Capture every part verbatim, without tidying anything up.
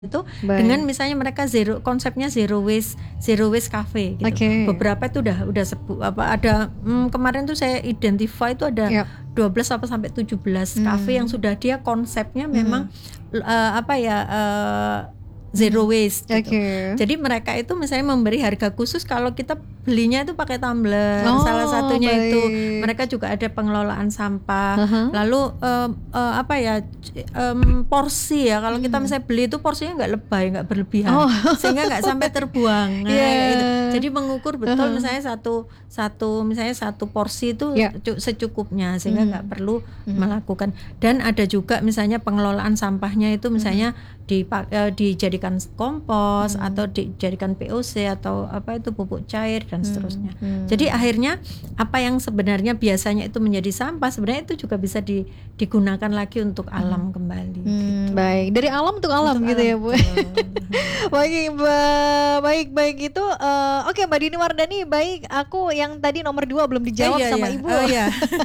Itu dengan Baik. misalnya mereka zero konsepnya zero waste zero waste cafe gitu. Oke. Beberapa itu udah udah sebu apa ada mmm, kemarin tuh saya identify itu ada Yap. dua belas apa sampai tujuh belas cafe yang Mmm. sudah dia konsepnya Mhm. memang, eee, apa ya, eee, zero Mhm. waste gitu. Oke. Jadi mereka itu misalnya memberi harga khusus kalau kita belinya itu pakai tumbler, salah Oh, satunya itu. baik. Mereka juga ada pengelolaan sampah. Ah hah. Lalu, eee eee, apa ya, c mmm, porsi ya, kalau kita Mhm. misalnya beli itu porsinya nggak lebay, nggak berlebihan, Oh. sehingga nggak sampai terbuang. Nah, Iya. kayak gitu. Jadi mengukur Ah betul hah. misalnya satu satu misalnya satu porsi itu Ya. cu secukupnya sehingga nggak Mhm. perlu Mhm. melakukan dan ada juga misalnya pengelolaan sampahnya itu Mhm. misalnya dipa eee, dijadikan kompos atau Mhm. dijadikan VOC atau apa itu pupuk cair dan seterusnya. Mmm, Jadi mmm. akhirnya apa yang sebenarnya biasanya itu menjadi sampah sebenarnya itu juga bisa di digunakan lagi untuk Mhm. alam kembali Mmm, gitu. baik. Dari alam untuk alam Untuk gitu alam, ya, Bu. betul. Mhm. Baik, Mbak, baik baik itu, eee, oke Mbak Dini Wardani, baik aku yang tadi nomor dua belum Eh, dijawab iya sama iya. Ibu. Oh, iya.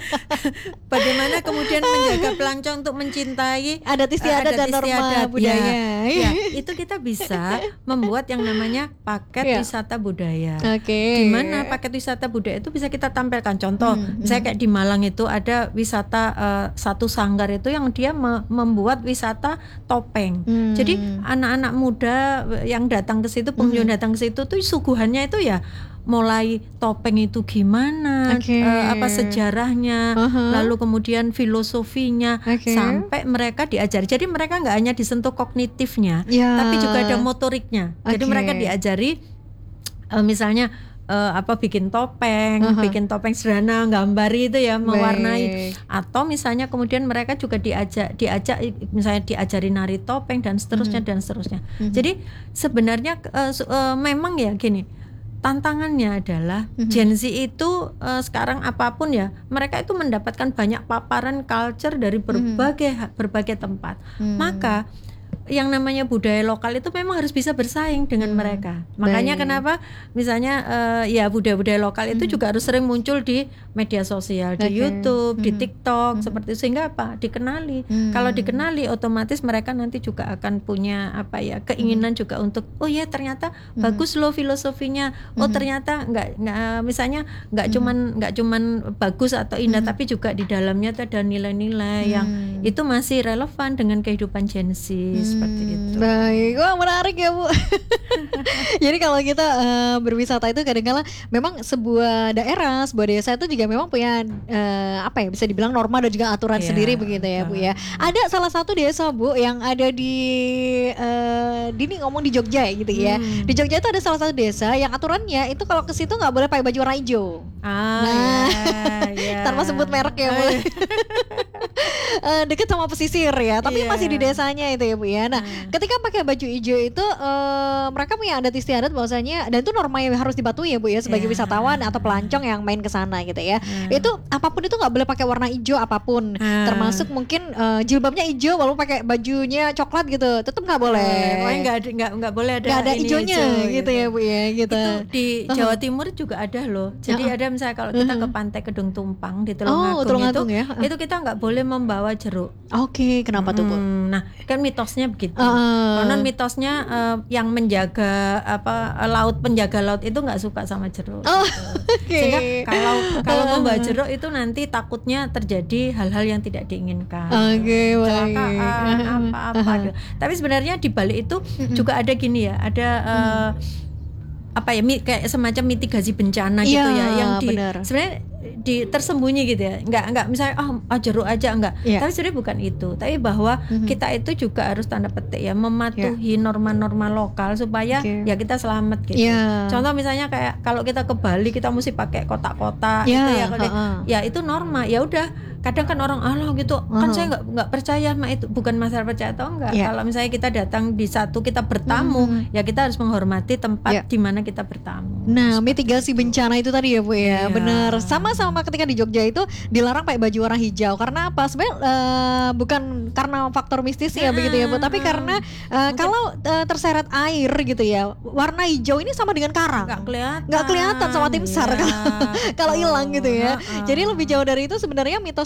Bagaimana kemudian menjaga pelancong untuk mencintai, Adat eee, istiadat adat dan norma istiadat? Ya, budaya. ya, itu kita bisa membuat yang namanya paket Iya. wisata budaya. Oke. Di mana paket wisata budaya itu bisa kita tampilkan. Contoh, Mhm misalnya mhm. kayak di Malang itu ada wisata, eee, satu sanggar itu yang dia me membuat wisata topeng. Jadi Mmm. anak-anak muda yang datang ke situ, pengunjung Mhm. datang ke situ tuh suguhannya itu ya mulai topeng itu gimana, Oke. eee, apa sejarahnya, Ah hah. lalu kemudian filosofinya, Oke. sampai mereka diajari. Jadi mereka nggak hanya disentuh kognitifnya, Iya. tapi juga ada motoriknya. Jadi mereka Oke. diajari, eee, misalnya, eee, apa bikin topeng, Ah hah. bikin topeng sederhana, gambari itu ya, mewarnai. Baik. Atau misalnya kemudian mereka juga diajak diajak i misalnya diajari nari topeng dan seterusnya Mhm. dan seterusnya. Mhm. Jadi sebenarnya, eee, su eee, memang ya gini, tantangannya adalah Mhm. Gen Z itu, eee, sekarang apapun ya, mereka itu mendapatkan banyak paparan culture dari Mhm. berbagai ha berbagai tempat. Mmm. Maka yang namanya budaya lokal itu memang harus bisa bersaing dengan Mmm, mereka. Makanya baik. kenapa misalnya, eee, ya budaya-budaya lokal itu Mhm. juga harus sering muncul di media sosial, di Oke. YouTube, di Mhm. TikTok, Mhm. seperti itu. Sehingga apa? Dikenali. Kalau Mmm. dikenali otomatis mereka nanti juga akan punya apa ya, Mhm. keinginan juga untuk, "Oh ya ternyata Mhm. bagus loh filosofinya. Oh Mhm. ternyata nggak nggak," misalnya nggak Mhm. cuman nggak cuman bagus atau indah, Mhm. tapi juga di dalamnya tuh ada nilai-nilai yang Mmm. itu masih relevan dengan kehidupan Gen Z, seperti Mmm, itu. baik. Wah, menarik ya, Bu. Jadi kalau kita, eee, berwisata itu kadang kala memang sebuah daerah, sebuah desa itu juga memang punya, eee, apa ya, bisa dibilang norma dan juga aturan sendiri Iya, begitu ya, Bu, betul. ya. Ada salah satu desa, Bu, yang ada di, eee, Dini ngomong di Jogja gitu ya. Di Mmm. Jogja itu ada salah satu desa yang aturannya itu kalau ke situ nggak boleh pakai baju warna ijo. Ah, Nah, ya ya. tanpa sebut merek ya, Oh, Bu. iya. Eee, deket sama pesisir ya, tapi masih di Iya. desanya itu ya, Bu, ya. Nah, Nah. ketika pakai baju ijo itu, eee, mereka punya adat istiadat bahwasanya dan itu norma yang harus dipatuhi ya, Bu, ya, sebagai Iya, wisatawan atau heeh. pelancong yang main ke sana gitu ya. Nah. Itu apapun itu nggak boleh pakai warna ijo apapun, termasuk Nah. mungkin, eee, jilbabnya ijo walaupun pakai bajunya coklat gitu, tetep nggak Nggak boleh. boleh, pokoknya nggak ada nggak nggak boleh ada Nggak ada ini ijonya ijo gitu gitu. ya, Bu, ya, gitu. Itu di Heeh. Jawa Timur juga ada loh. Jadi Heeh. ada misalnya kalau Ah kita ke hah. pantai Kedung Tumpang di Oh, Tulungagung itu, Tulungagung ya? Heeh. itu kita nggak boleh membawa jeruk. Oke, kenapa tuh, Bu? Mhm. Nah, kan mitosnya begitu. Konon Heeh. mitosnya, eee, yang menjaga apa, eee, laut penjaga laut itu nggak suka sama jeruk Oh, gitu. oke. Sehingga kalau kalau Heeh membawa heeh. jeruk itu nanti takutnya terjadi hal-hal yang tidak diinginkan gitu. Oke, baik. Kecelakaan, Ah hah. Ah apa-apa hah. gitu. Tapi sebenarnya di balik itu Mhm. juga ada gini ya, ada, eee, Mhm. apa ya, mi kayak semacam mitigasi bencana Iya, gitu ya, yang di bener. sebenarnya di tersembunyi gitu ya. Nggak nggak misalnya, "Oh, ah, jeruk aja," enggak. Iya. Tapi sebenarnya bukan itu. Tapi bahwa Mhm. kita itu juga harus tanda petik ya, Iya. mematuhi norma-norma lokal supaya Oke. ya kita selamat gitu. Iya. Contoh misalnya kayak kalau kita ke Bali kita mesti pakai kotak-kotak Iya, gitu ya, kalau di heeh. ya itu norma. Ya udah, kadang kan orang, "Alah gitu, kan saya Heeh. nggak nggak percaya sama itu." Bukan masalah percaya atau enggak. Iya. Kalau misalnya kita datang di satu kita bertamu, Mhm. ya kita harus menghormati tempat Iya. di mana kita bertamu. Nah, Seperti mitigasi itu. bencana itu tadi ya, Bu, ya, Iya. bener. Sama-sama ketika di Jogja itu dilarang pakai baju warna hijau. Karena apa? Sebenarnya, eee, bukan karena faktor mistisnya begitu ya, Bu, tapi Heeh, karena, eee, mungkin kalau, eee, terseret air gitu ya, warna hijau ini sama dengan karang. nggak kelihatan. Nggak kelihatan sama tim SAR Iya, kalau kalau hilang gitu betul. ya. Jadi Heeh. lebih jauh dari itu sebenarnya mitos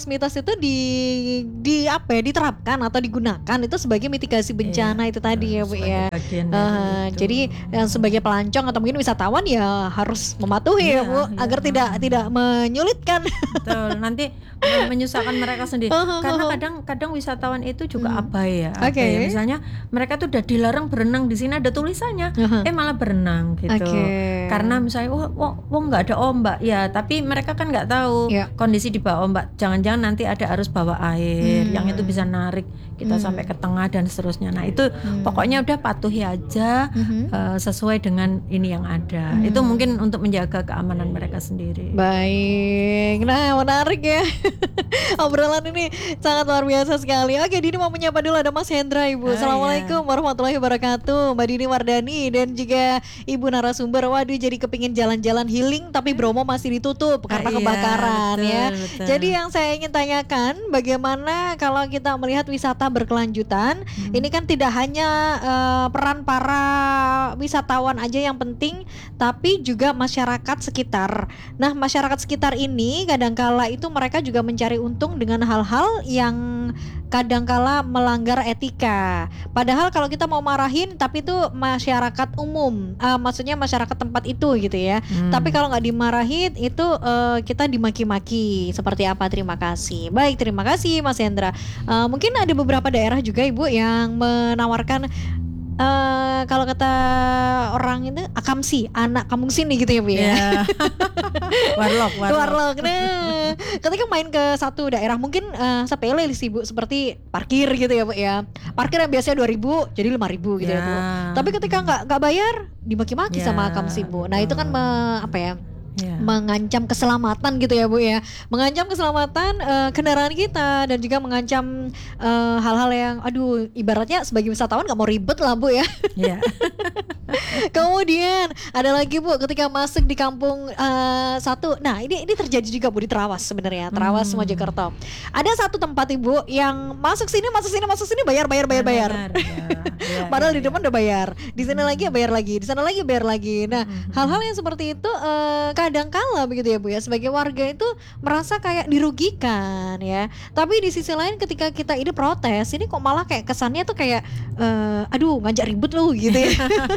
mitos-mitos itu di di apa ya diterapkan atau digunakan itu sebagai mitigasi bencana Iya, itu tadi ya Bu sebagai ya. bagian dari Eh, itu. jadi yang sebagai pelancong atau mungkin wisatawan ya harus mematuhi ya Iya, Bu iya. agar tidak tidak menyulitkan. Betul, nanti eh, menyusahkan mereka sendiri. Karena kadang-kadang wisatawan itu juga Hmm. abai ya, abai Oke. ya. Misalnya mereka tuh udah dilarang berenang, di sini ada tulisannya, Aha. eh malah berenang gitu. Oke. Karena misalnya, wah, wah, wah nggak ada ombak, ya. Tapi mereka kan nggak tahu Iya. kondisi di bawah ombak. Jangan-jangan nanti ada arus bawah air, Hmm. yang itu bisa narik kita Hmm. sampai ke tengah dan seterusnya. Nah itu Hmm. pokoknya udah patuhi aja. Mhm. eh, sesuai dengan ini yang ada. Hmm. Itu mungkin untuk menjaga keamanan mereka sendiri. Baik, nah menarik ya. Obrolan ini sangat luar biasa sekali. Oke, Dini mau menyapa dulu ada Mas Hendra Ibu. Oh, Assalamualaikum warahmatullahi wabarakatuh. Mbak Dini Wardani dan juga Ibu narasumber. Waduh, jadi kepingin jalan-jalan healing tapi Bromo masih ditutup karena Ah, iya, kebakaran betul, ya. betul. Jadi yang saya ingin tanyakan, bagaimana kalau kita melihat wisata berkelanjutan? Hmm. Ini kan tidak hanya eh, peran para wisatawan aja yang penting, tapi juga masyarakat sekitar. Nah, masyarakat sekitar ini kadangkala itu mereka juga mencari untung dengan hal-hal yang kadangkala melanggar etika. Padahal kalau kita mau marahin, tapi itu masyarakat umum, ah, maksudnya masyarakat tempat itu gitu ya. Hmm. Tapi kalau nggak dimarahin, itu eh, kita dimaki-maki. Seperti apa? Terima kasih. Baik, terima kasih Mas Hendra. Eh, mungkin ada beberapa daerah juga Ibu yang menawarkan eh kalau kata orang itu akamsi, anak kampung sini gitu ya Bu ya. Ya. warlock, warlock. Warlock. Nah, ketika main ke satu daerah mungkin eh, sepele sih Bu, seperti parkir gitu ya Bu ya. Parkir yang biasanya dua ribu jadi lima ribu gitu ya, Ya. Bu. Tapi ketika nggak nggak bayar dimaki-maki Ya, sama akamsi Bu. Nah, itu kan me- apa ya? Ya. mengancam keselamatan gitu ya Bu ya, mengancam keselamatan eh, kendaraan kita dan juga mengancam eh, hal-hal yang aduh ibaratnya sebagai wisatawan nggak mau ribet lah Bu ya. Ya. Kemudian ada lagi Bu ketika masuk di kampung eh, satu, nah ini ini terjadi juga Bu di Trawas sebenarnya, Trawas Hmm. Mojokerto. Ada satu tempat Ibu yang masuk sini masuk sini masuk sini bayar bayar bayar bayar. Benar, ya. Ya, Padahal ya, di depan udah bayar, di sana lagi ya bayar lagi, di sana lagi bayar lagi. Nah, Mhm. hal-hal yang seperti itu eh, kadang-kala begitu ya Bu ya, sebagai warga itu merasa kayak dirugikan ya. Tapi di sisi lain ketika kita ini protes, ini kok malah kayak kesannya tuh kayak eh, aduh ngajak ribut lu gitu ya.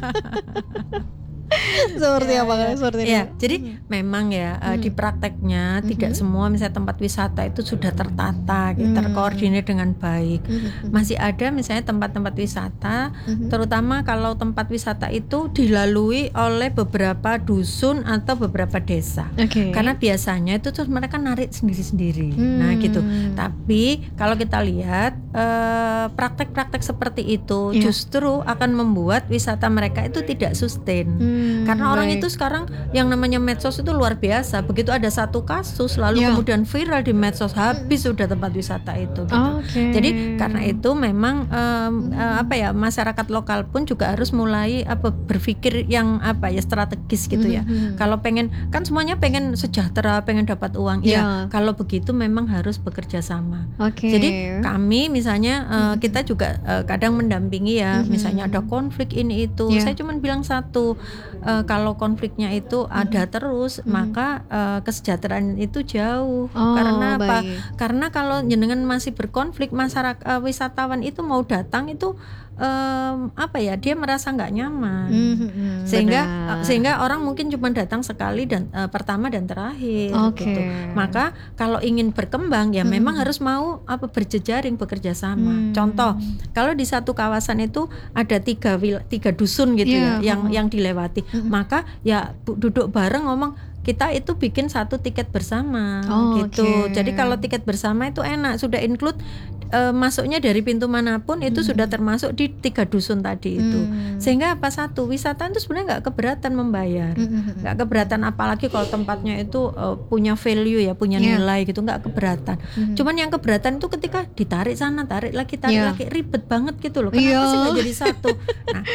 Seperti Ya, apa kan? ya. Seperti Ya, itu. jadi memang ya eh, di prakteknya tidak Mhm. semua misalnya tempat wisata itu sudah tertata, gitu, Hmm. terkoordinir dengan baik. Mhm. Masih ada misalnya tempat-tempat wisata, Mhm. terutama kalau tempat wisata itu dilalui oleh beberapa dusun atau beberapa desa. Oke. Karena biasanya itu terus mereka narik sendiri-sendiri. Hmm. Nah, gitu. Tapi kalau kita lihat eh, praktek-praktek seperti itu Iya. justru akan membuat wisata mereka itu tidak sustain. Hmm, Karena orang baik. itu sekarang yang namanya medsos itu luar biasa. Begitu ada satu kasus lalu Ya. kemudian viral di medsos, habis sudah tempat wisata itu gitu. Oke. Jadi karena itu memang em, eh, apa ya, masyarakat lokal pun juga harus mulai apa berpikir yang apa ya strategis gitu ya. Mhm. Kalau pengen, kan semuanya pengen sejahtera, pengen dapat uang. Ya. Ya, kalau begitu memang harus bekerja sama. Oke. Jadi kami misalnya eh, kita juga eh, kadang mendampingi ya, Mhm. misalnya ada konflik ini itu. Ya. Saya cuma bilang satu, eh, kalau konfliknya itu ada terus, Mhm. maka eh, kesejahteraan itu jauh. Oh, Karena apa? baik. Karena kalau jenengan masih berkonflik, masyarakat eh, wisatawan itu mau datang itu em, apa ya? Dia merasa nggak nyaman. Mhm, Sehingga benar. eh, sehingga orang mungkin cuma datang sekali dan eh, pertama dan terakhir Oke. gitu. Maka kalau ingin berkembang ya Mhm. memang harus mau apa berjejaring, bekerja sama. Hmm. Contoh, kalau di satu kawasan itu ada tiga wil- tiga dusun gitu Iya, ya yang mhm. yang dilewati. Mhm. Maka ya bu- duduk bareng ngomong, kita itu bikin satu tiket bersama Oh, gitu. oke. Jadi kalau tiket bersama itu enak, sudah include eh, masuknya dari pintu manapun itu Mhm. sudah termasuk di tiga dusun tadi itu. Hmm. Sehingga apa, satu wisatawan itu sebenarnya nggak keberatan membayar, Mhm. nggak keberatan, apalagi kalau tempatnya itu uh, punya value ya, punya Iya. nilai gitu, nggak keberatan. Mhm. Cuman yang keberatan itu ketika ditarik sana, tarik lagi, tarik Iya. lagi, ribet banget gitu loh. Kenapa Iya. sih nggak jadi satu? Nah, se-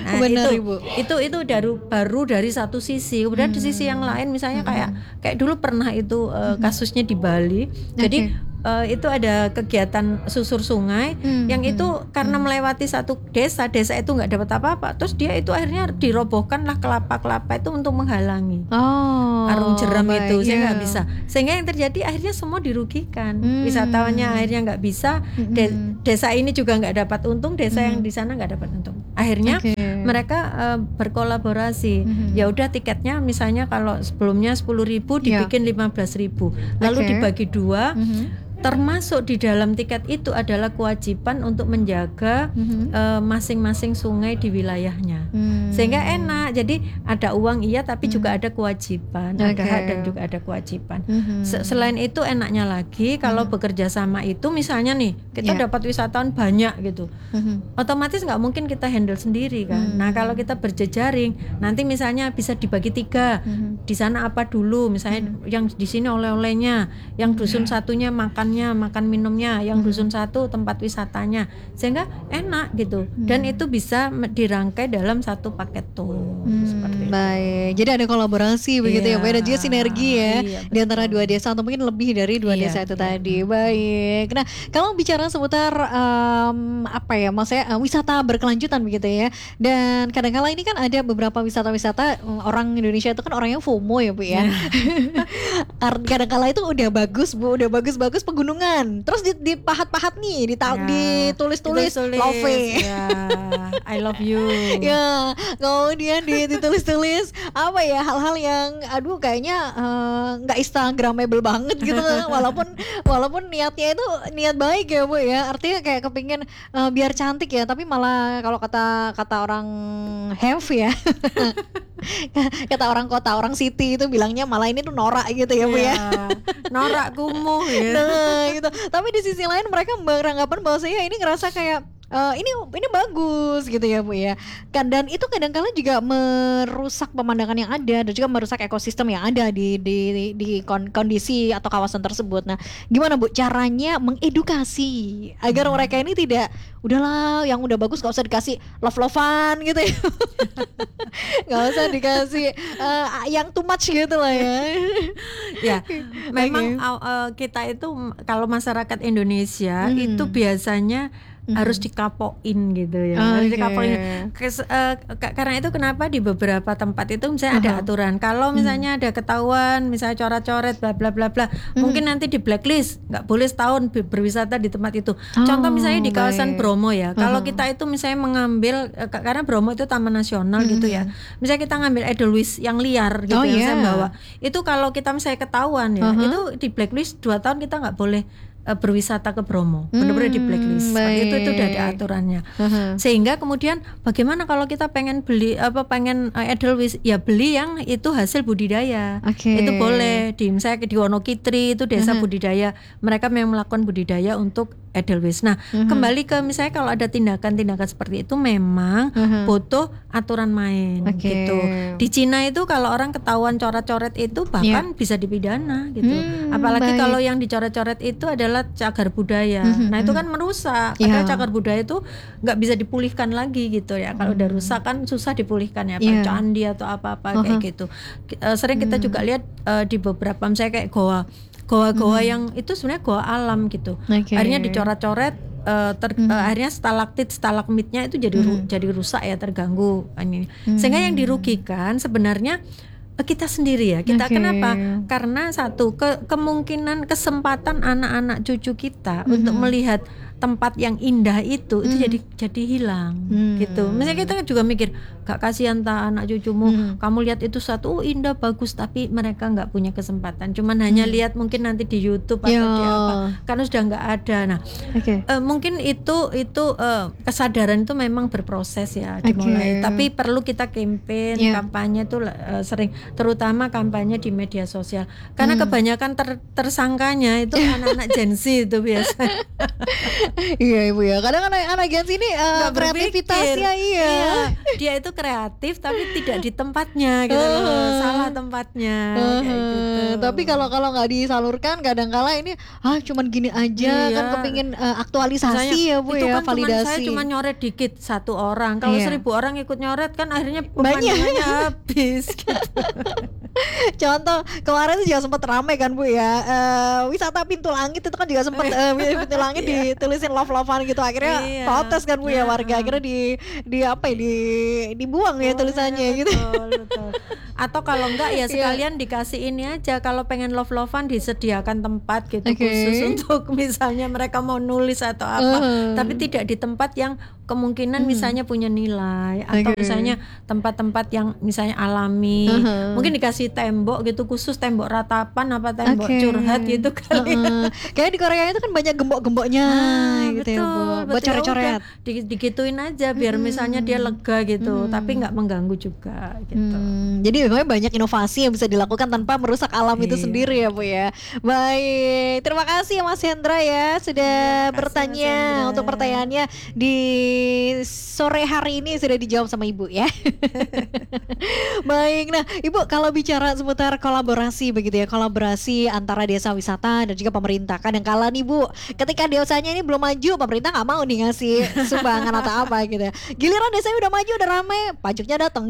Nah, Benar, itu, Ibu. itu itu baru baru dari satu sisi. Kemudian di sisi yang lain misalnya kayak kayak dulu pernah itu uh, kasusnya di Bali. Jadi Oke. uh, itu ada kegiatan susur sungai Hmm, yang hmm, itu karena melewati satu desa, desa itu nggak dapat apa-apa. Terus dia itu akhirnya dirobohkanlah kelapa-kelapa itu untuk menghalangi Oh, arung jeram baik, itu, saya iya. nggak bisa. Sehingga yang terjadi akhirnya semua dirugikan. Hmm. Wisatawannya akhirnya nggak bisa. De- Mm-mm. desa ini juga nggak dapat untung, desa yang Hmm. di sana nggak dapat untung. Akhirnya Oke. mereka uh, berkolaborasi. Mhm. Ya udah tiketnya misalnya kalau sebelumnya sepuluh ribu Iya. dibikin lima belas ribu. Lalu Oke. dibagi dua. Mhm. Termasuk di dalam tiket itu adalah kewajiban untuk menjaga Mhm. uh, masing-masing sungai di wilayahnya. Hmm. Sehingga enak. Jadi ada uang iya tapi juga ada kewajiban, ada Oke. hak dan juga ada kewajiban. Mhm. Se- Selain itu enaknya lagi kalau bekerja sama itu misalnya nih kita Iya. dapat wisatawan banyak gitu. Mhm. Otomatis nggak mungkin kita handle sendiri kan. Hmm. Nah kalau kita berjejaring, nanti misalnya bisa dibagi tiga. Mhm. Di sana apa dulu, misalnya yang di sini oleh-olehnya, yang dusun satunya makannya, makan minumnya, yang dusun satu tempat wisatanya, sehingga enak gitu. Dan itu bisa me- dirangkai dalam satu paket tour Hmm, seperti itu. baik. Jadi ada kolaborasi begitu ya, Iya. Pak. Dan juga sinergi ya Iya, di antara betul. dua desa atau mungkin lebih dari dua Iya, desa itu iya. tadi. Baik. Nah, kalau bicara seputar em, apa ya, maksudnya eh, wisata berkelanjutan begitu ya. Dan kadang-kala ini kan ada beberapa wisata-wisata em, orang Indonesia itu kan orangnya FOMO ya, Bu ya. Karena kadang-kala itu udah bagus, Bu, udah bagus-bagus pegunungan. Terus di- dipahat-pahat nih, dita- Ya. ditulis-tulis Ditulis-tulis, love. ya, I love you. Ya, kemudian di- ditulis-tulis apa ya, hal-hal yang aduh kayaknya eh, nggak instagramable banget gitu. walaupun walaupun niatnya itu niat baik ya, Bu ya, artinya kayak kepingin eh, biar cantik ya, tapi malah kalau kata kata orang have ya kata orang kota, orang city itu bilangnya malah ini tuh norak gitu ya, Bu ya. Ya, norak kumuh ya. Nah gitu. Tapi di sisi lain mereka beranggapan bahwa saya ini ngerasa kayak eh, ini ini bagus gitu ya, Bu ya. Kan dan itu kadang-kala juga merusak pemandangan yang ada dan juga merusak ekosistem yang ada di di di, di kon- kondisi atau kawasan tersebut. Nah, gimana, Bu, caranya mengedukasi agar mereka ini tidak udahlah yang udah bagus gak usah dikasih love-lovean gitu ya. Gak usah dikasih eh, yang too much gitu lah ya. Ya, memang aw- eh, kita itu m- kalau masyarakat Indonesia Hmm. itu biasanya harus dikapoin gitu ya, harus Oke. dikapoin. Kes- eh, ka- karena itu kenapa di beberapa tempat itu misalnya ada aturan. Kalau misalnya ada ketahuan, misalnya coret-coret, bla bla bla bla, mungkin nanti di blacklist, nggak boleh setahun be- berwisata di tempat itu. Contoh misalnya di kawasan baik. Bromo ya. Kalau kita itu misalnya mengambil eh, ka- karena Bromo itu taman nasional gitu ya. Misalnya kita ngambil Edelweiss yang liar gitu Oh, yang saya iya. bawa. Itu kalau kita misalnya ketahuan ya, itu di blacklist dua tahun kita nggak boleh eh, berwisata ke Bromo. Benar-benar di blacklist. Seperti itu itu udah ada baik. aturannya. Aha. Sehingga kemudian bagaimana kalau kita pengen beli apa pengen eh, Edelweiss, ya beli yang itu hasil budidaya. Oke. Itu boleh di misalnya di Wonokitri itu desa budidaya. Mereka memang melakukan budidaya untuk Edelweiss. Nah, kembali ke misalnya kalau ada tindakan-tindakan seperti itu memang Mhm. butuh aturan main Oke. gitu. Di Cina itu kalau orang ketahuan coret-coret itu bahkan bisa dipidana gitu. Hmm, Apalagi baik. kalau yang dicoret-coret itu adalah cagar budaya. Mhm, Nah, itu mhm. kan merusak. Ya. Padahal cagar budaya itu nggak bisa dipulihkan lagi gitu ya. Kalau udah rusak kan susah dipulihkan ya, Iya. Pak, candi atau apa-apa kayak gitu. Ki- eh, sering kita juga lihat eh, di beberapa misalnya kayak goa goa-goa yang itu sebenarnya goa alam gitu. Oke. Akhirnya dicoret-coret eh, ter- eh, akhirnya stalaktit stalagmitnya itu jadi ru- jadi rusak ya, terganggu ini. Sehingga yang dirugikan sebenarnya eh, kita sendiri ya. Kita Oke. kenapa? Karena satu ke- kemungkinan kesempatan anak-anak cucu kita untuk melihat tempat yang indah itu itu jadi jadi hilang Hmm. gitu. Misalnya kita juga mikir, gak kasihan tak anak cucumu, kamu lihat itu satu oh, indah bagus, tapi mereka nggak punya kesempatan, cuman hanya lihat mungkin nanti di YouTube atau Ya. di apa, karena sudah nggak ada. Nah, Oke. eh, mungkin itu itu eh, kesadaran itu memang berproses ya dimulai, Oke. tapi perlu kita campaign, Ya. kampanye itu eh, sering, terutama kampanye di media sosial, karena Hmm. kebanyakan ter- tersangkanya itu anak-anak Gen Z itu biasa. Iya ibu ya, kadang anak-anak Gen Z ini uh, kreativitasnya iya. iya. Dia itu kreatif tapi tidak di tempatnya gitu loh, Uh. salah tempatnya Uh, kayak gitu. Tapi kalau kalau nggak disalurkan kadang-kala ini ah cuman gini aja Iya. kan kepingin uh, aktualisasi Misalnya, ya bu itu ya, kan cuman validasi. saya cuma nyoret dikit satu orang. Kalau Iya. seribu orang ikut nyoret kan akhirnya Banyak. pemandangannya habis. Gitu. Contoh kemarin itu juga sempat ramai kan bu ya, uh, wisata pintu langit itu kan juga sempat uh, pintu langit ditulisin love-lovean gitu, akhirnya Iya. protes kan bu ya Nah. warga, akhirnya di di apa ya di dibuang ya tulisannya Oh, gitu. betul, betul. Atau kalau enggak ya sekalian dikasih ini aja, kalau pengen love-lovean disediakan tempat gitu Oke. khusus untuk misalnya mereka mau nulis atau apa, Uh-huh. tapi tidak di tempat yang kemungkinan Hmm. misalnya punya nilai atau Oke. misalnya tempat-tempat yang misalnya alami. Uh-huh. Mungkin dikasih tembok gitu khusus, tembok ratapan apa tembok Oke. curhat gitu kali. Uh-uh. Kayak di Korea itu kan banyak gembok-gemboknya Ah, gitu ya bu, buat betul. coret-coret. Udah, di- digituin aja biar Hmm. misalnya dia lega gitu, Hmm. tapi nggak mengganggu juga gitu. Hmm, jadi memang banyak inovasi yang bisa dilakukan tanpa merusak alam itu Iya. sendiri ya bu ya. Baik, terima kasih ya Mas Hendra ya sudah Terima kasih, bertanya. Mas Hendra. Untuk pertanyaannya di sore hari ini sudah dijawab sama ibu ya. Baik, nah ibu kalau bicara seputar kolaborasi begitu ya, kolaborasi antara desa wisata dan juga pemerintah, kadang-kala nih bu, ketika desanya ini belum maju, pemerintah nggak mau nih ngasih sumbangan atau apa gitu ya. Giliran desanya udah maju, udah ramai, pajaknya datang.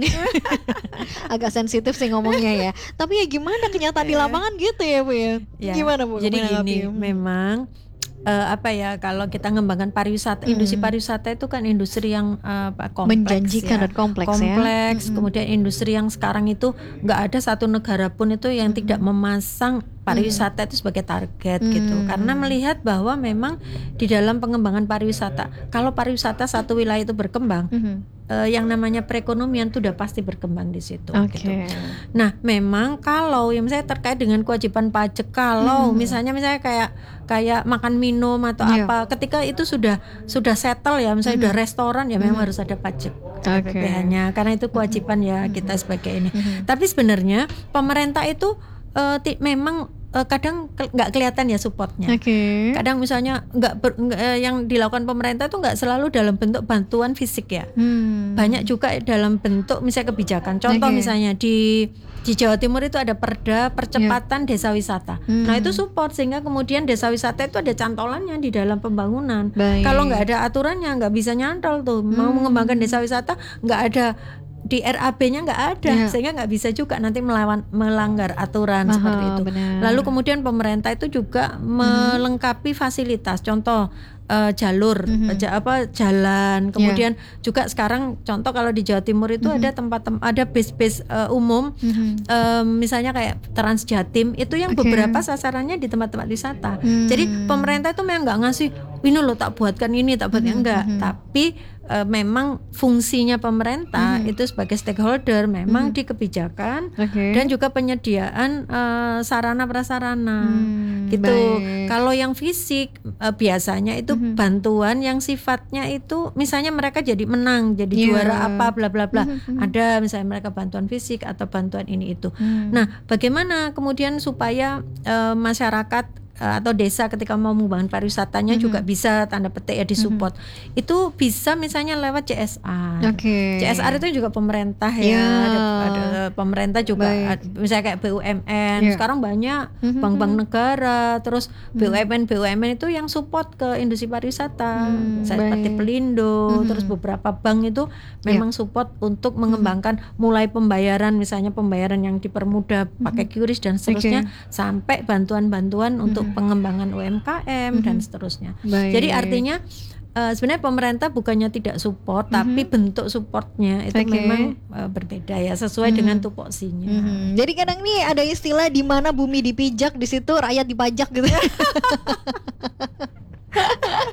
Agak sensitif sih ngomongnya ya. Tapi ya gimana kenyataan di lapangan gitu ya bu ya. Ya, Gimana bu? jadi menanggapi? gini, memang eh, apa ya, kalau kita ngembangkan pariwisata, industri pariwisata itu kan industri yang eh, apa, kompleks Menjanjikan ya. dan kompleks, ya. Kompleks, Mm-mm. kemudian industri yang sekarang itu nggak ada satu negara pun itu yang tidak memasang pariwisata itu sebagai target gitu, Mm. karena melihat bahwa memang di dalam pengembangan pariwisata, kalau pariwisata satu wilayah itu berkembang, Mhm. eh, yang namanya perekonomian itu udah pasti berkembang di situ. Oke. Gitu. Nah, memang kalau yang misalnya terkait dengan kewajiban pajak, kalau Hmm. misalnya misalnya kayak kayak makan minum atau Iya. apa, ketika itu sudah sudah settle ya, misalnya Hmm. udah restoran ya memang Hmm. harus ada pajak Oke. P P H-nya, karena itu kewajiban ya kita sebagai ini. Mhm. Tapi sebenarnya pemerintah itu eh, ti- memang eh, kadang ke- nggak kelihatan ya supportnya. Oke. Kadang misalnya nggak ber- nggak, eh, yang dilakukan pemerintah itu nggak selalu dalam bentuk bantuan fisik ya. Hmm. Banyak juga dalam bentuk misalnya kebijakan. Contoh Oke. misalnya di di Jawa Timur itu ada perda percepatan desa wisata. Hmm. Nah itu support sehingga kemudian desa wisata itu ada cantolannya di dalam pembangunan. Baik. Kalau nggak ada aturannya nggak bisa nyantol tuh. Mau Hmm. mengembangkan desa wisata nggak ada di R A B-nya nggak ada, Ya. sehingga nggak bisa juga nanti melawan melanggar aturan Aha, seperti itu. benar. Lalu kemudian pemerintah itu juga melengkapi fasilitas. Contoh eh, jalur Mhm. ja- apa jalan, kemudian juga sekarang contoh kalau di Jawa Timur itu ada tempat tem- ada bis-bis eh, umum, Mhm. em, misalnya kayak Trans Jatim itu yang Oke. beberapa sasarannya di tempat-tempat wisata. Hmm. Jadi pemerintah itu memang nggak ngasih ini loh tak buatkan ini tak buatkan Mhm, enggak, mhm. tapi eh, memang fungsinya pemerintah Mhm. itu sebagai stakeholder memang Mhm. di kebijakan Oke. dan juga penyediaan eh, sarana prasarana Hmm, gitu. baik. Kalau yang fisik eh, biasanya itu Mhm. bantuan yang sifatnya itu misalnya mereka jadi menang, jadi Iya. juara apa bla bla bla. Mhm, mhm. Ada misalnya mereka bantuan fisik atau bantuan ini itu. Hmm. Nah, bagaimana kemudian supaya eh, masyarakat eh, atau desa ketika mau mengembangkan pariwisatanya Mhm. juga bisa tanda petik ya disupport. Itu bisa misalnya lewat C S R. Oke. C S R itu juga pemerintah Ya. ya, ada, ada pemerintah juga, Baik. ad- misalnya kayak B U M N. Ya. Sekarang banyak Mhm, bank-bank mhm. negara, terus B U M N Hmm. B U M N itu yang support ke industri pariwisata, Hmm, seperti baik. Pelindo, Mhm. terus beberapa bank itu Ya. memang support untuk mengembangkan mulai pembayaran, misalnya pembayaran yang dipermudah pakai QRIS dan seterusnya, sampai bantuan-bantuan untuk Mhm. pengembangan U M K M dan Mhm. seterusnya. Baik. Jadi artinya eh, sebenarnya pemerintah bukannya tidak support, tapi bentuk supportnya itu Oke. memang eh, berbeda ya, sesuai Mhm. dengan tupoksinya. Mhm. Jadi kadang nih ada istilah di mana bumi dipijak, di situ rakyat dipajak gitu.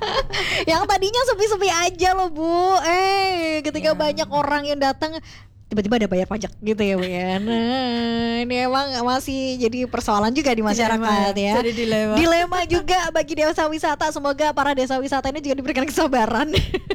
Yang tadinya sepi-sepi aja loh Bu, eh ketika Ya. banyak orang yang datang tiba-tiba ada bayar pajak gitu ya Bu ya. Nah ini emang masih jadi persoalan juga di masyarakat dilema, ya. Jadi dilema. Dilema juga bagi desa wisata. Semoga para desa wisata ini juga diberikan kesabaran.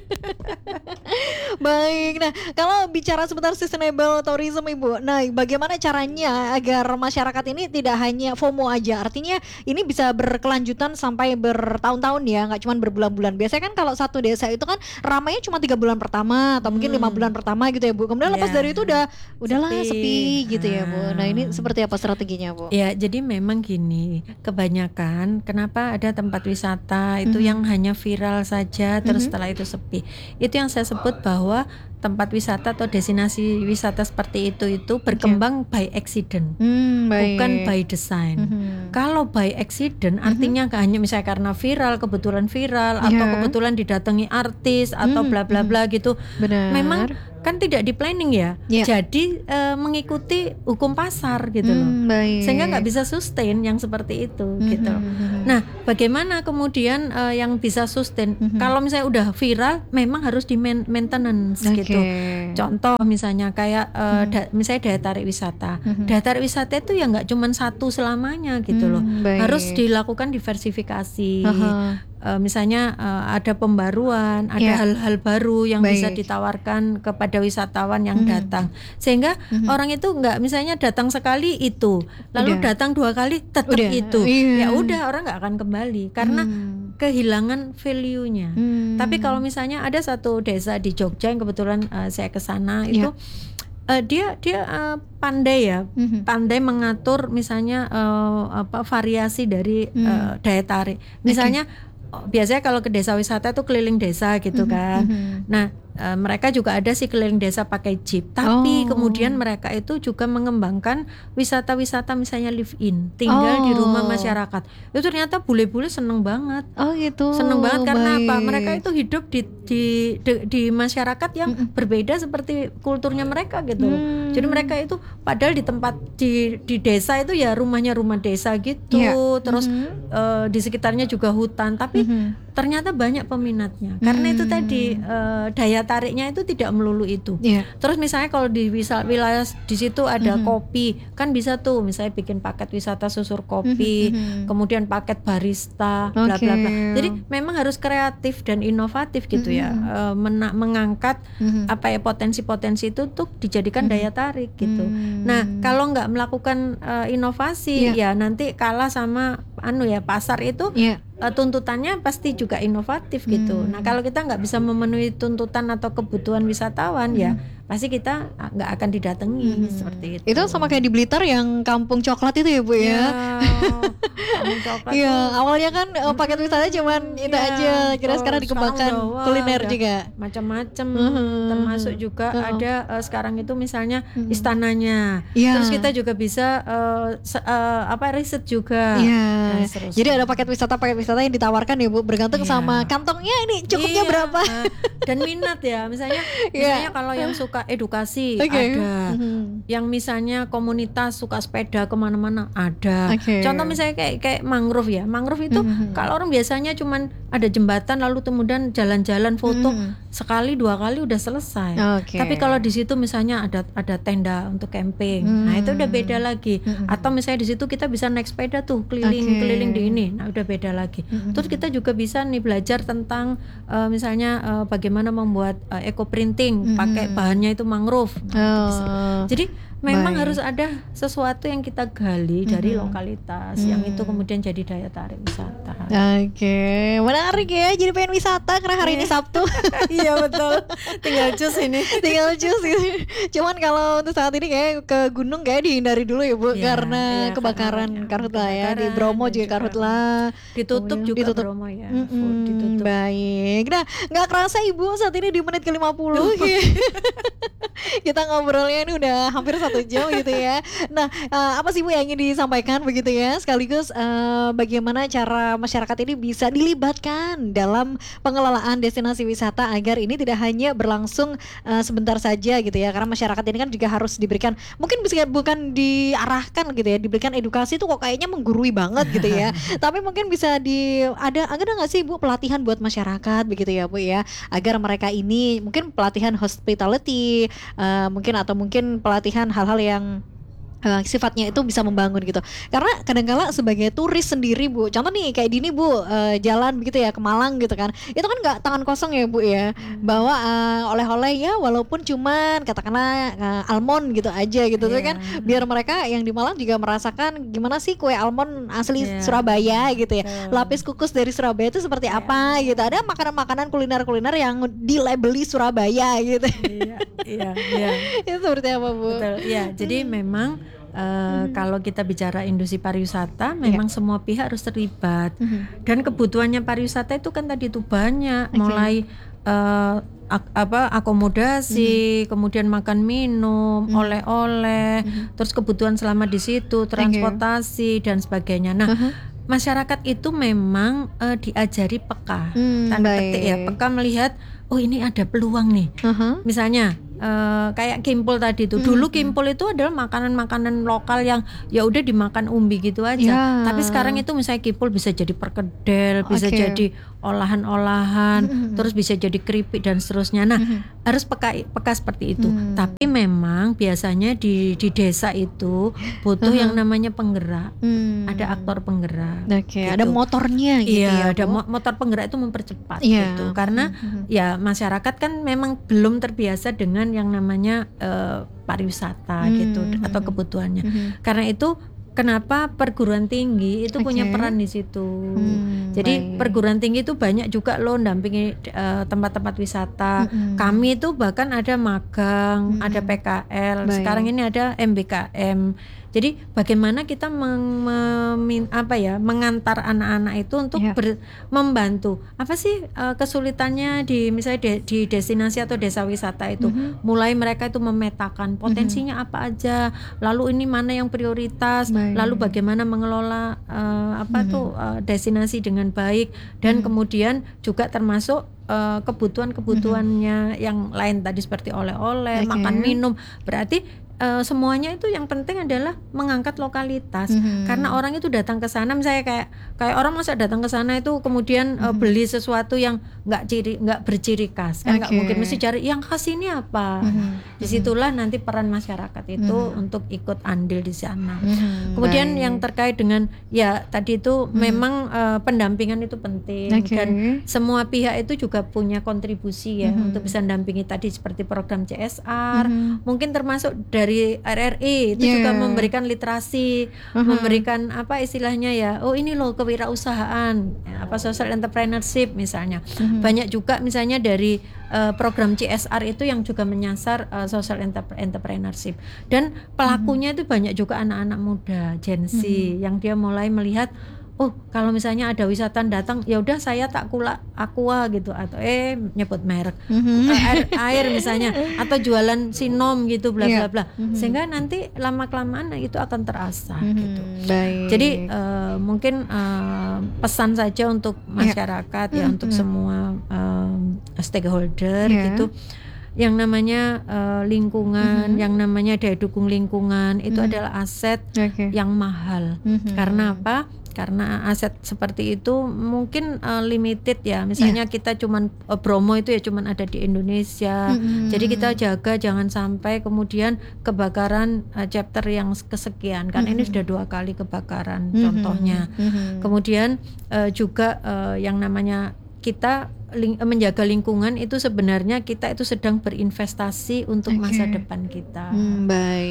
Baik, nah kalau bicara seputar sustainable tourism Ibu, nah bagaimana caranya agar masyarakat ini tidak hanya FOMO aja, artinya ini bisa berkelanjutan sampai bertahun-tahun ya, nggak cuma berbulan-bulan. Biasanya kan kalau satu desa itu kan ramainya cuma tiga bulan pertama atau mungkin lima Hmm. bulan pertama gitu ya Bu. Kemudian lepas Ya. dari itu udah udahlah Sepi. sepi, gitu ya Bu. Nah ini Ah. seperti apa strateginya Bu? Ya, jadi memang gini, kebanyakan kenapa ada tempat wisata itu Mhm. yang hanya viral saja, terus Mhm. setelah itu sepi. Itu yang saya sebut bahwa tempat wisata atau destinasi wisata seperti itu itu berkembang by accident, Hmm, baik. bukan by design. Mhm. Kalau by accident artinya nggak hanya misalnya karena viral, kebetulan viral atau Ya. kebetulan didatangi artis atau Mhm, bla bla mhm. bla gitu. Benar. Memang kan tidak di planning ya. Ya. Jadi eh, mengikuti hukum pasar gitu loh. Hmm, baik. Sehingga nggak bisa sustain yang seperti itu Mhm, gitu. mhm. Nah, bagaimana kemudian eh, yang bisa sustain? Mhm. Kalau misalnya udah viral, memang harus di main- maintenance Oke. gitu. Contoh misalnya kayak eh, Mhm. da- misalnya daya tarik wisata. Mhm. Daya tarik wisata itu ya nggak cuma satu selamanya gitu loh. Hmm, baik. Harus dilakukan diversifikasi. Aha. Eh, misalnya eh, ada pembaruan, ada Ya. hal-hal baru yang bisa Baik. ditawarkan kepada wisatawan yang Mhm. datang, sehingga Mhm. orang itu nggak misalnya datang sekali itu, lalu Udah. datang dua kali tetap Udah, itu, iya. ya udah orang nggak akan kembali karena Hmm. kehilangan value-nya. Hmm. Tapi kalau misalnya ada satu desa di Jogja yang kebetulan eh, saya ke sana Ya. itu eh, dia dia eh, pandai ya, Mhm. pandai mengatur misalnya eh, apa variasi dari Hmm. eh, daya tarik. Misalnya oh, biasanya kalau ke desa wisata itu keliling desa gitu Mhm, kan. mhm. Nah, eh, mereka juga ada sih keliling desa pakai jeep. Tapi Oh. kemudian mereka itu juga mengembangkan wisata-wisata misalnya live in, tinggal di rumah Oh. masyarakat. Itu ternyata bule-bule seneng banget. Oh gitu. Seneng banget karena apa? Baik. Mereka itu hidup di di di, di masyarakat yang Mm-mm. berbeda seperti kulturnya mereka gitu loh. Hmm. Jadi mereka itu padahal di tempat di di desa itu ya rumahnya rumah desa gitu, Iya. terus Mhm. eh, di sekitarnya juga hutan, tapi Mhm. ternyata banyak peminatnya. Karena itu Hmm. tadi eh, daya tariknya itu tidak melulu itu. Iya. Terus misalnya kalau di wisa- wilayah di situ ada Mhm. kopi, kan bisa tuh misalnya bikin paket wisata susur kopi, Mhm, mhm. kemudian paket barista, bla bla bla. Oke. Jadi memang harus kreatif dan inovatif gitu ya, Mhm. eh, mena- mengangkat Mhm. apa ya potensi-potensi itu tuh dijadikan Mhm. daya tarik gitu. Hmm. Nah, kalau nggak melakukan eh, inovasi, Iya. ya nanti kalah sama anu ya pasar itu. Iya. eh, tuntutannya pasti juga inovatif gitu. Hmm. Nah, kalau kita nggak bisa memenuhi tuntutan atau kebutuhan wisatawan, ya pasti kita ah, nggak akan didatangi Mhm. seperti itu. Itu sama kayak di Blitar yang kampung coklat itu ya Bu ya. kampung coklat Iya, tuh awalnya kan eh, paket wisata cuman itu iya. aja. Kira Oh, sekarang dikembangkan sekarang udah, wah, kuliner udah juga. macam-macam, Mhm. termasuk juga Mhm. ada eh, sekarang itu misalnya Mhm. istananya. Iya. Terus kita juga bisa eh, se- eh, apa riset juga. Iya. Dan seterusnya. Jadi ada paket wisata paket wisata yang ditawarkan ya Bu, bergantung Iya. sama kantongnya ini cukupnya Iya, berapa. eh, dan minat ya, misalnya Iya. misalnya kalau yang suka edukasi Oke. ada, Mhm. yang misalnya komunitas suka sepeda kemana-mana ada. Oke. Contoh misalnya kayak kayak mangrove ya, mangrove itu Mhm. kalau orang biasanya cuman ada jembatan lalu kemudian jalan-jalan foto Mhm. sekali dua kali udah selesai. Oke. Tapi kalau di situ misalnya ada ada tenda untuk camping, Hmm. nah itu udah beda lagi. Mhm. Atau misalnya di situ kita bisa naik sepeda tuh keliling Oke. keliling di ini, nah udah beda lagi. Mhm. Terus kita juga bisa nih belajar tentang eh, misalnya eh, bagaimana membuat eh, eco printing Mhm. pakai bahannya itu mangrove. Nah, itu bisa. Oh. Jadi memang Baik. harus ada sesuatu yang kita gali dari Mhm. lokalitas yang Hmm. itu kemudian jadi daya tarik wisata. Oke, menarik ya. Jadi pengen wisata karena hari ini Sabtu. Iya betul. Tinggal cus ini. Tinggal cus gitu. Cuman kalau untuk saat ini kayak ke gunung kayak dihindari dulu ya Bu, Iya, karena iya, kebakaran karena karhutla ya. Di kebakaran Bromo dan juga juga karhutla. Ditutup Kemudian juga ditutup. Bromo ya. Mm-mm, Full ditutup. baik. Nah, nggak kerasa Ibu saat ini di menit ke lima puluh. Kita ngobrolnya ini udah hampir satu jam gitu ya. Nah, eh, apa sih Bu yang ingin disampaikan begitu ya? Sekaligus eh, bagaimana cara masyarakat ini bisa dilibatkan dalam pengelolaan destinasi wisata agar ini tidak hanya berlangsung eh, sebentar saja gitu ya. Karena masyarakat ini kan juga harus diberikan, mungkin bisa bukan diarahkan gitu ya, diberikan edukasi tuh kok kayaknya menggurui banget gitu ya. Tapi mungkin bisa di ada ada nggak sih Bu pelatihan buat masyarakat begitu ya Bu ya, agar mereka ini mungkin pelatihan hospitality, eh, uh, mungkin atau mungkin pelatihan hal-hal yang Uh, sifatnya itu bisa membangun gitu. Karena kadang-kala sebagai turis sendiri Bu, contoh nih kayak Dini Bu, uh, jalan begitu ya ke Malang gitu kan, itu kan nggak tangan kosong ya Bu ya, hmm. bawa uh, oleh-oleh ya walaupun cuman katakanlah uh, almond gitu aja gitu, yeah. kan biar mereka yang di Malang juga merasakan gimana sih kue almond asli yeah. Surabaya gitu ya, yeah. lapis kukus dari Surabaya itu seperti yeah. apa gitu, ada makanan-makanan kuliner-kuliner yang dilabeli Surabaya gitu. Iya, iya, iya. Itu seperti apa Bu? Betul, iya. Jadi hmm. memang Uh, hmm. kalau kita bicara industri pariwisata, memang yeah. semua pihak harus terlibat. Hmm. Dan kebutuhannya pariwisata itu kan tadi itu banyak, okay. mulai uh, ak- apa akomodasi, hmm. kemudian makan minum, hmm. oleh-oleh, hmm. terus kebutuhan selama di situ, transportasi okay. dan sebagainya. Nah, uh-huh. masyarakat itu memang uh, diajari peka, hmm, tanda petik ya, peka melihat, oh ini ada peluang nih, uh-huh. misalnya. Uh, kayak kimpul tadi tuh. Hmm. Dulu kimpul itu adalah makanan-makanan lokal yang ya udah dimakan umbi gitu aja. Yeah. Tapi sekarang itu misalnya kimpul bisa jadi perkedel, okay. bisa jadi olahan-olahan, hmm. terus bisa jadi keripik dan seterusnya. Nah, hmm. harus peka peka seperti itu. Hmm. Tapi memang biasanya di di desa itu butuh uh-huh. yang namanya penggerak. Hmm. Ada aktor penggerak. Oke, okay. gitu. Ada motornya gitu iya, ya. Ada mo- motor penggerak itu mempercepat yeah. gitu. Karena hmm. ya masyarakat kan memang belum terbiasa dengan yang namanya uh, pariwisata hmm, gitu hmm, atau kebutuhannya. Hmm. Karena itu kenapa perguruan tinggi itu okay. punya peran di situ. Hmm, Jadi baik. Perguruan tinggi itu banyak juga loh dampingi uh, tempat-tempat wisata. Hmm. Kami itu bahkan ada magang, hmm. ada P K L. Baik. Sekarang ini ada M B K M. Jadi bagaimana kita meng, mem, apa ya, mengantar anak-anak itu untuk yeah. ber, membantu. Apa sih uh, kesulitannya di misalnya de, di destinasi atau desa wisata itu? Mm-hmm. Mulai mereka itu memetakan potensinya mm-hmm. apa aja, lalu ini mana yang prioritas, baik. Lalu bagaimana mengelola uh, apa mm-hmm. tuh uh, destinasi dengan baik, dan mm-hmm. kemudian juga termasuk uh, kebutuhan-kebutuhannya mm-hmm. yang lain tadi seperti oleh-oleh, okay. makan minum. Berarti Uh, semuanya itu yang penting adalah mengangkat lokalitas, mm-hmm. karena orang itu datang ke sana, misalnya kayak kayak orang masa datang ke sana itu kemudian mm-hmm. uh, beli sesuatu yang nggak ciri nggak berciri khas, kan nggak okay. mungkin, mesti cari yang khas ini apa. Mm-hmm. Disitulah nanti peran masyarakat itu mm-hmm. untuk ikut andil di sana. Mm-hmm. Kemudian Baik. Yang terkait dengan ya tadi itu mm-hmm. memang uh, pendampingan itu penting, okay. dan semua pihak itu juga punya kontribusi ya mm-hmm. untuk bisa mendampingi tadi seperti program C S R, mm-hmm. mungkin termasuk dari dari R R I itu yeah. juga memberikan literasi, uh-huh. memberikan apa istilahnya ya, oh ini loh kewirausahaan, apa social entrepreneurship misalnya. Uh-huh. Banyak juga misalnya dari uh, program C S R itu yang juga menyasar uh, social entrepreneurship, dan pelakunya uh-huh. itu banyak juga anak-anak muda, Gen Z, uh-huh. yang dia mulai melihat, oh kalau misalnya ada wisatawan datang, ya udah saya tak kulak aqua gitu, atau eh nyebut merek mm-hmm. air, air misalnya, atau jualan sinom gitu bla bla bla, mm-hmm. sehingga nanti lama kelamaan itu akan terasa mm-hmm. gitu. Baik. Jadi uh, mungkin uh, pesan saja untuk masyarakat yeah. ya, mm-hmm. untuk semua um, stakeholder yeah. gitu. Yang namanya uh, lingkungan, mm-hmm. yang namanya daya dukung lingkungan itu mm-hmm. adalah aset okay. yang mahal. Mm-hmm. Karena apa? Karena aset seperti itu mungkin uh, limited ya. Misalnya yeah. kita cuman uh, Bromo itu ya cuman ada di Indonesia. Mm-hmm. Jadi kita jaga jangan sampai kemudian kebakaran uh, chapter yang kesekian. Kan mm-hmm. ini sudah dua kali kebakaran mm-hmm. contohnya. Mm-hmm. Kemudian uh, juga uh, yang namanya kita ling- menjaga lingkungan itu sebenarnya kita itu sedang berinvestasi untuk okay. masa depan kita. Hmm,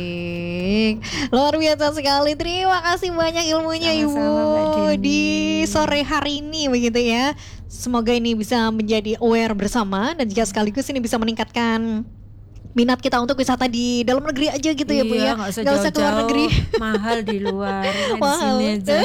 baik, luar biasa sekali. Terima kasih banyak ilmunya Sama-sama, Ibu di sore hari ini begitu ya. Semoga ini bisa menjadi aware bersama dan juga sekaligus ini bisa meningkatkan minat kita untuk wisata di dalam negeri aja gitu ya Bu iya, ya. Gak usah, gak usah keluar negeri. Mahal di luar. Mahal. Di sini aja.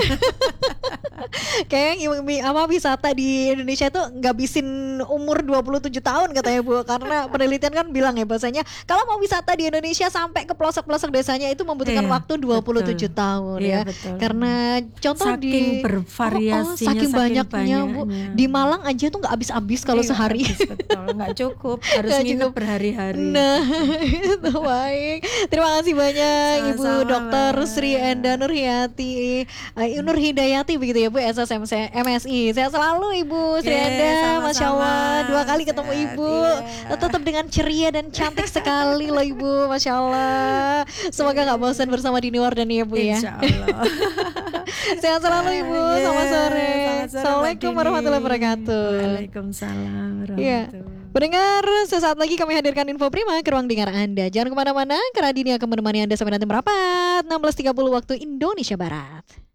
Kayak apa wisata di Indonesia itu ngabisin umur dua puluh tujuh tahun katanya Bu, karena penelitian kan bilang ya bahasanya kalau mau wisata di Indonesia sampai ke pelosok-pelosok desanya itu membutuhkan iya, waktu dua puluh tujuh betul. Tahun iya, ya. Betul. Karena contoh saking di bervariasinya, oh, oh, saking, saking banyaknya, banyaknya Bu. Di Malang aja tuh nggak habis-habis kalau iya, sehari. Habis, betul, nggak cukup, harus nggak nginep cukup. Berhari-hari. Nah, itu baik. Terima kasih banyak Sama-sama, Ibu Dokter Sri Enda Nurhayati, uh, Nur Hidayati begitu ya Bu S S M S I. Sehat selalu Ibu Srianda, yeah, Masya Allah. Dua kali ketemu Sehat, Ibu, yeah. tetap dengan ceria dan cantik sekali loh Ibu, Masya Allah. Semoga nggak bosan bersama Dini Wardani ya Bu ya. Insya Allah. Sehat selalu Ibu, Yeah, selamat sore. selamat sore, Assalamualaikum Mbak warahmatullahi Dini. wabarakatuh. Waalaikumsalam Iya. warahmatullahi. Pendengar, sesaat lagi kami hadirkan Info Prima ke ruang dengar Anda. Jangan kemana-mana, karena Dini akan menemani Anda sampai nanti merapat enam belas tiga puluh waktu Indonesia Barat.